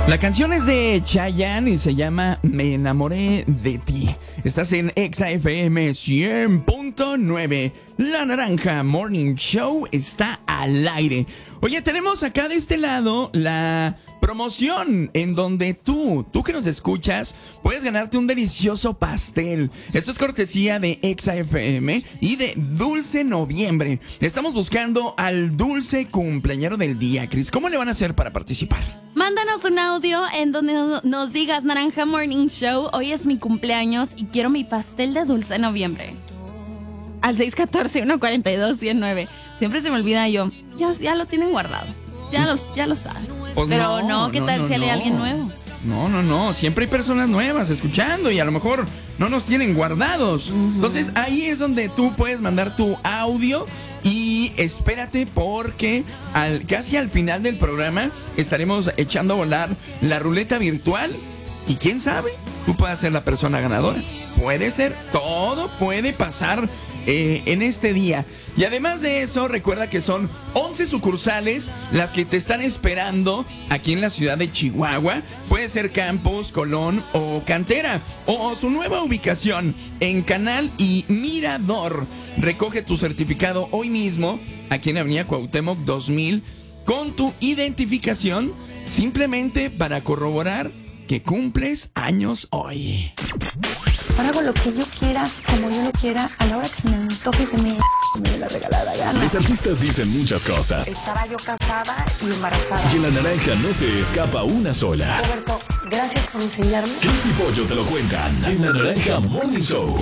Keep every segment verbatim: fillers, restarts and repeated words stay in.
La canción es de Chayanne y se llama Me enamoré de ti. Estás en Exa F M cien punto nueve. La Naranja Morning Show está al aire. Oye, tenemos acá de este lado la promoción en donde tú, tú que nos escuchas, puedes ganarte un delicioso pastel. Esto es cortesía de Exa F M y de Dulce Noviembre. Estamos buscando al dulce cumpleañero del día. Cris, ¿cómo le van a hacer para participar? Mándanos un audio en donde nos digas: Naranja Morning Show, hoy es mi cumpleaños y quiero mi pastel de Dulce Noviembre. Al seis uno cuatro, uno cuatro dos, uno cero nueve. Siempre se me olvida yo. Ya, ya lo tienen guardado. Ya, los, ya lo saben. Pues Pero no, no, ¿qué no, tal no, si sale no. alguien nuevo? No, no, no. Siempre hay personas nuevas escuchando y a lo mejor no nos tienen guardados. Uh-huh. Entonces ahí es donde tú puedes mandar tu audio y espérate porque al, casi al final del programa estaremos echando a volar la ruleta virtual y quién sabe, tú puedes ser la persona ganadora. Puede ser, todo puede pasar eh, en este día. Y además de eso, recuerda que son once sucursales las que te están esperando aquí en la ciudad de Chihuahua. Puede ser Campos, Colón o Cantera. O su nueva ubicación en Canal y Mirador. Recoge tu certificado hoy mismo aquí en Avenida Cuauhtémoc dos mil con tu identificación, simplemente para corroborar que cumples años hoy. Ahora hago lo que yo quiera, como yo lo quiera, a la hora que se me antoje y se me, me dé la regalada gana. Los artistas dicen muchas cosas. Estaba yo casada y embarazada. Y en La Naranja no se escapa una sola. Roberto, gracias por enseñarme. Cris y Pollo te lo cuentan en La Naranja Morning Show.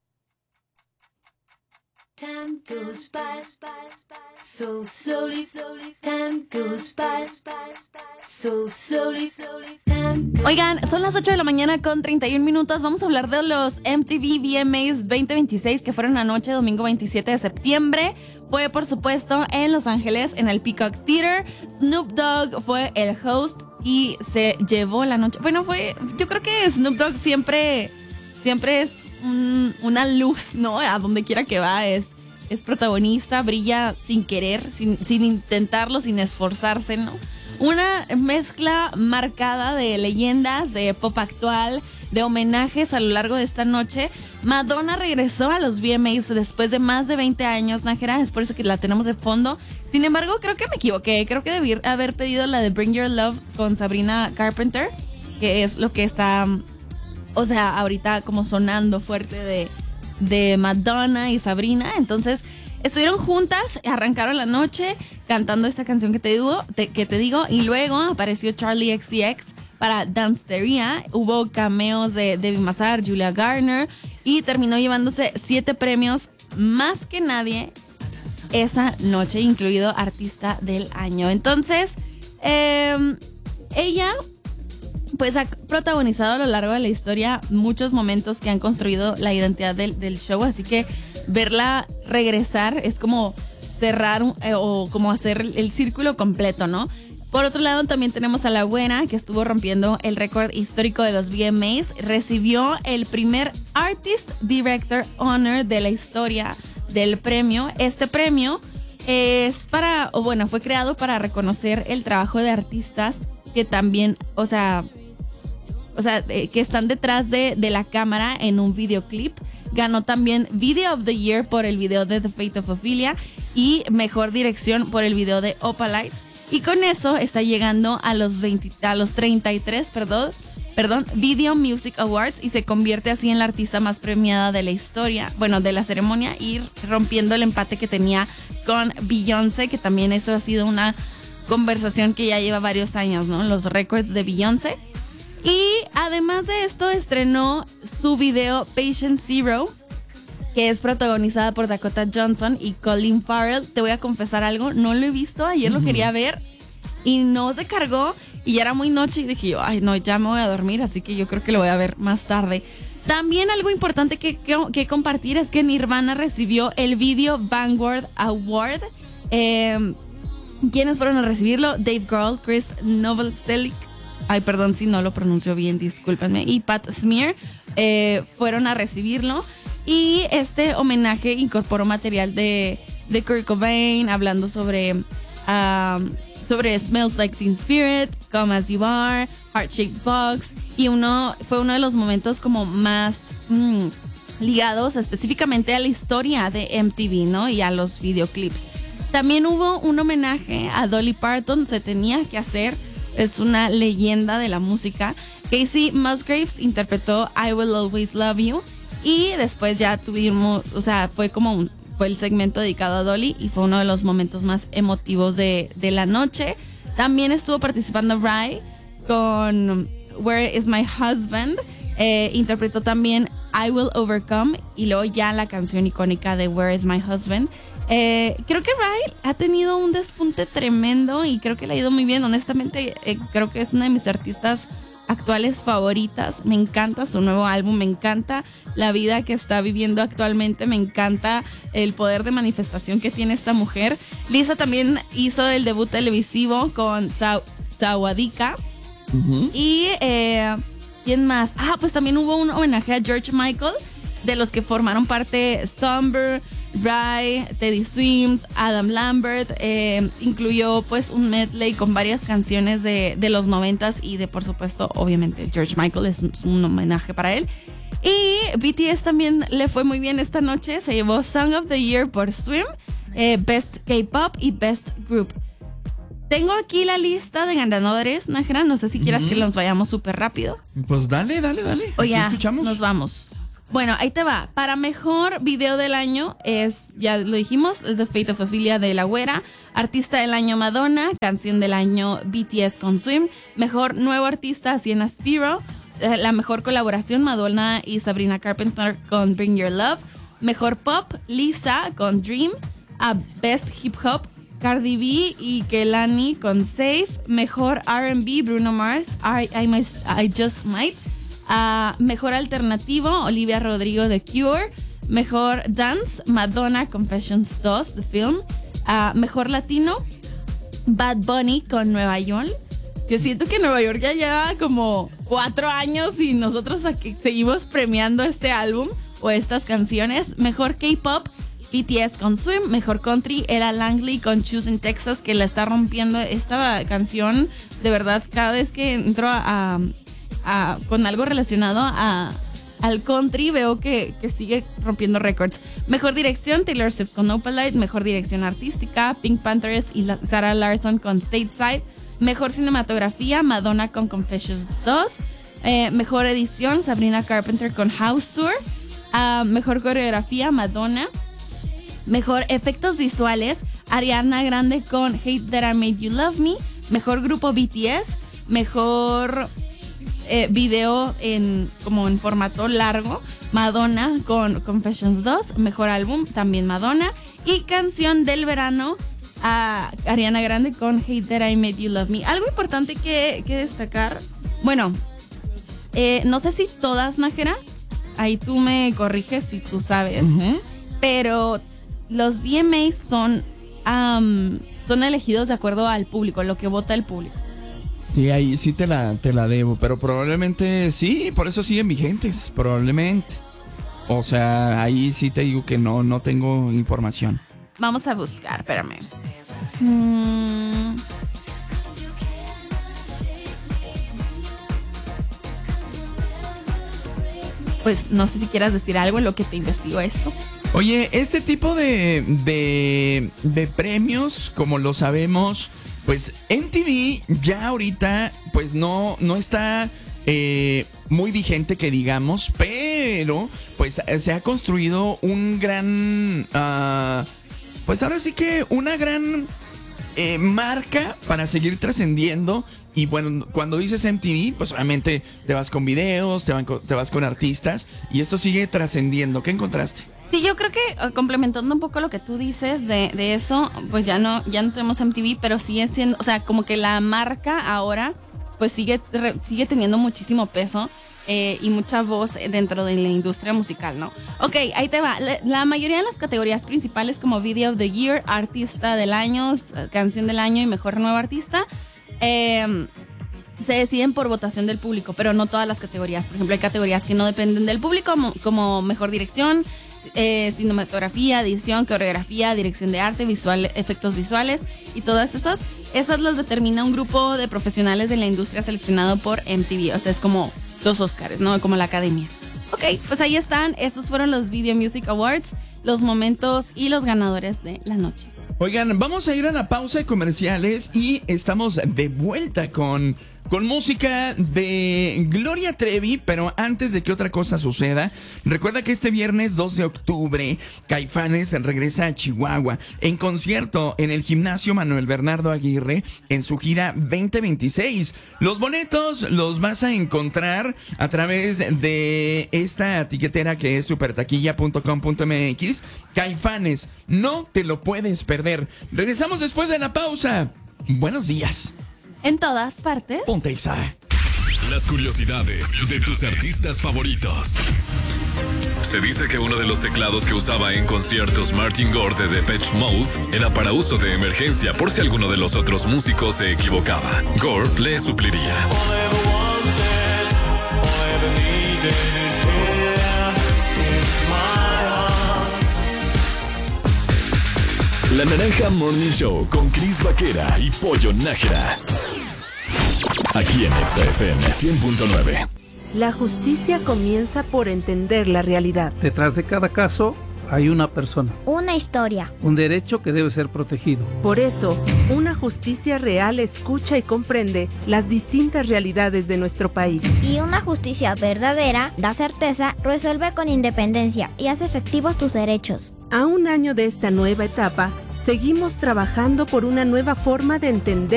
Time goes by so slowly, time goes by so slowly, time goes. Oigan, son las ocho de la mañana con treinta y un minutos. Vamos a hablar de los M T V V M As veinte veintiséis que fueron anoche, domingo veintisiete de septiembre. Fue, por supuesto, en Los Ángeles, en el Peacock Theater. Snoop Dogg fue el host y se llevó la noche. Bueno, fue, yo creo que Snoop Dogg siempre... Siempre es un, una luz, ¿no? A donde quiera que va es, es protagonista, brilla sin querer, sin, sin intentarlo, sin esforzarse, ¿no? Una mezcla marcada de leyendas, de pop actual, de homenajes a lo largo de esta noche. Madonna regresó a los V M As después de más de veinte años, Nájera, es por eso que la tenemos de fondo. Sin embargo, creo que me equivoqué, creo que debí haber pedido la de Bring Your Love con Sabrina Carpenter, que es lo que está... O sea, ahorita como sonando fuerte de, de Madonna y Sabrina. Entonces, estuvieron juntas, arrancaron la noche cantando esta canción que te digo, te, que te digo y luego apareció Charli X C X para Danceteria. Hubo cameos de Debbie Mazar, Julia Garner y terminó llevándose siete premios más que nadie esa noche, incluido Artista del Año. Entonces, eh, ella... pues ha protagonizado a lo largo de la historia muchos momentos que han construido la identidad del, del show, así que verla regresar es como cerrar eh, o como hacer el círculo completo, ¿no? Por otro lado, también tenemos a la buena que estuvo rompiendo el récord histórico de los V M As. Recibió el primer Artist Director Honor de la historia del premio. Este premio es para, o bueno, fue creado para reconocer el trabajo de artistas que también, o sea... O sea, eh, que están detrás de, de la cámara en un videoclip. Ganó también Video of the Year por el video de The Fate of Ophelia y Mejor Dirección por el video de Opalite. Y con eso está llegando a los, veinte, a los treinta y tres, perdón, perdón, Video Music Awards y se convierte así en la artista más premiada de la historia, bueno, de la ceremonia, y rompiendo el empate que tenía con Beyoncé, que también eso ha sido una conversación que ya lleva varios años, ¿no? Los récords de Beyoncé. Y además de esto, estrenó su video Patient Zero, que es protagonizada por Dakota Johnson y Colin Farrell. Te voy a confesar algo, no lo he visto, ayer lo quería ver y no se cargó y ya era muy noche y dije yo, ay no, ya me voy a dormir, así que yo creo que lo voy a ver más tarde. También algo importante que, que, que compartir es que Nirvana recibió el Video Vanguard Award. Eh, ¿Quiénes fueron a recibirlo? Dave Grohl, Chris Novoselic, ay, perdón si no lo pronuncio bien, discúlpenme, y Pat Smear eh, fueron a recibirlo. Y este homenaje incorporó material de, de Kurt Cobain, hablando sobre, uh, sobre Smells Like Teen Spirit, Come As You Are, Heart Shaped Box, y uno fue uno de los momentos como más mmm, ligados específicamente a la historia de M T V, ¿no? Y a los videoclips. También hubo un homenaje a Dolly Parton, se tenía que hacer, es una leyenda de la música. Casey Musgraves interpretó I Will Always Love You, y después ya tuvimos, o sea, fue como un, fue el segmento dedicado a Dolly y fue uno de los momentos más emotivos de, de la noche. También estuvo participando Rai con Where Is My Husband, eh, interpretó también I Will Overcome y luego ya la canción icónica de Where Is My Husband. Eh, creo que Rai ha tenido un despunte tremendo y creo que le ha ido muy bien. Honestamente, eh, creo que es una de mis artistas actuales favoritas. Me encanta su nuevo álbum, me encanta la vida que está viviendo actualmente, me encanta el poder de manifestación que tiene esta mujer. Lisa también hizo el debut televisivo con Sa- Sawadika. Uh-huh. Y eh, ¿quién más? Ah, pues también hubo un homenaje a George Michael, de los que formaron parte Somber, Rai, Teddy Swims, Adam Lambert. Eh, incluyó pues un medley con varias canciones de, de los noventas y de, por supuesto, obviamente George Michael, es un, es un homenaje para él. Y B T S también le fue muy bien esta noche, se llevó Song of the Year por Swim, eh, Best K-Pop y Best Group. Tengo aquí la lista de ganadores, Nájera, no sé si quieras uh-huh. que nos vayamos súper rápido. Pues dale, dale, dale. O ya, escuchamos. Nos vamos. Bueno, ahí te va. Para mejor video del año es, ya lo dijimos, The Fate of Ophelia de La Güera. Artista del año Madonna. Canción del año B T S con Swim. Mejor nuevo artista Sienna Spiro. Eh, la mejor colaboración Madonna y Sabrina Carpenter con Bring Your Love. Mejor pop Lisa con Dream. Uh, Best Hip Hop Cardi B y Kehlani con Safe. Mejor R and B Bruno Mars. I, I, must, I Just Might. Uh, mejor alternativo Olivia Rodrigo de Cure. Mejor dance Madonna Confessions dos The Film. Uh, mejor latino Bad Bunny con Nueva York, que siento que Nueva York ya lleva como cuatro años y nosotros aquí seguimos premiando este álbum o estas canciones. Mejor K-pop B T S con Swim. Mejor country Ella Langley con Choose in Texas, que la está rompiendo esta canción. De verdad, cada vez que entro a, a A, con algo relacionado a, al country, veo que, que sigue rompiendo récords. Mejor dirección Taylor Swift con Opalite. Mejor dirección artística Pink Panthers y la, Sarah Larson con Stateside. Mejor cinematografía Madonna con Confessions dos. eh, Mejor edición Sabrina Carpenter con House Tour. uh, Mejor coreografía Madonna. Mejor efectos visuales Ariana Grande con Hate That I Made You Love Me. Mejor grupo B T S. Mejor Eh, video en como en formato largo Madonna con Confessions dos. Mejor álbum también Madonna. Y canción del verano a Ariana Grande con Hate That I Made You Love Me. Algo importante que, que destacar, bueno, eh, no sé si todas, Nájera, ahí tú me corriges si tú sabes, uh-huh. pero los V M As son um, son elegidos de acuerdo al público, lo que vota el público. Sí, ahí sí te la, te la debo, pero probablemente sí, por eso siguen vigentes, probablemente. O sea, ahí sí te digo que no, no tengo información. Vamos a buscar, espérame. Mm. Pues no sé si quieras decir algo en lo que te investigo esto. Oye, este tipo de, de, de premios, como lo sabemos, pues M T V ya ahorita pues no, no está eh, muy vigente que digamos, pero pues se ha construido un gran, uh, pues ahora sí que una gran eh, marca para seguir trascendiendo. Y bueno, cuando dices M T V, pues obviamente te vas con videos, te, van con, te vas con artistas y esto sigue trascendiendo. ¿Qué encontraste? Sí, yo creo que uh, complementando un poco lo que tú dices de, de eso, pues ya no, ya no tenemos M T V, pero sigue siendo, o sea, como que la marca ahora, pues sigue, re, sigue teniendo muchísimo peso eh, y mucha voz dentro de la industria musical, ¿no? Ok, ahí te va. La, la mayoría de las categorías principales como Video of the Year, Artista del Año, Canción del Año y Mejor Nuevo Artista, eh, se deciden por votación del público, pero no todas las categorías. Por ejemplo, hay categorías que no dependen del público, como, como Mejor Dirección, Eh, cinematografía, edición, coreografía, dirección de arte, visual, efectos visuales y todas esas. esas las determina un grupo de profesionales de la industria seleccionado por M T V. O sea, es como los Oscars, ¿no? Como la academia. Ok, pues ahí están. Estos fueron los Video Music Awards, los momentos y los ganadores de la noche. Oigan, vamos a ir a la pausa de comerciales y estamos de vuelta con, con música de Gloria Trevi, pero antes de que otra cosa suceda, recuerda que este viernes dos de octubre, Caifanes regresa a Chihuahua en concierto en el Gimnasio Manuel Bernardo Aguirre en su gira veinte veintiséis. Los boletos los vas a encontrar a través de esta etiquetera que es supertaquilla punto com punto m x. Caifanes, no te lo puedes perder. Regresamos después de la pausa. Buenos días. En todas partes. Ponte Exa. Las curiosidades de tus artistas favoritos. Se dice que uno de los teclados que usaba en conciertos Martin Gore de Depeche Mode era para uso de emergencia por si alguno de los otros músicos se equivocaba. Gore le supliría. La Naranja Morning Show con Chris Vaquera y Pollo Nájera. Aquí en Exa F M cien punto nueve. La justicia comienza por entender la realidad. Detrás de cada caso hay una persona. Una historia. Un derecho que debe ser protegido. Por eso, una justicia real escucha y comprende las distintas realidades de nuestro país. Y una justicia verdadera da certeza, resuelve con independencia y hace efectivos tus derechos. A un año de esta nueva etapa, seguimos trabajando por una nueva forma de entender